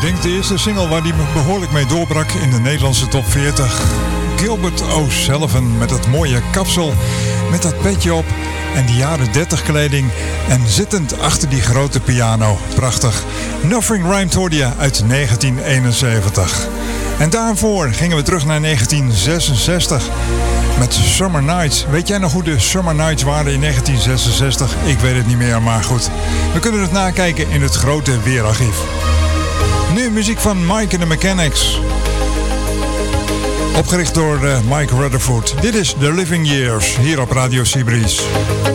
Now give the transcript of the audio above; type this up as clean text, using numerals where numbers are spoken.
denk de eerste single waar hij behoorlijk mee doorbrak in de Nederlandse top 40. Gilbert O'Sullivan met dat mooie kapsel, met dat petje op en die jaren 30 kleding en zittend achter die grote piano. Prachtig. Nothing Rhymed hoorde je uit 1971. En daarvoor gingen we terug naar 1966 met Summer Nights. Weet jij nog hoe de Summer Nights waren in 1966? Ik weet het niet meer, maar goed. We kunnen het nakijken in het grote weerarchief. Nu muziek van Mike and the Mechanics. Opgericht door Mike Rutherford. Dit is The Living Years, hier op Radio Seabreeze.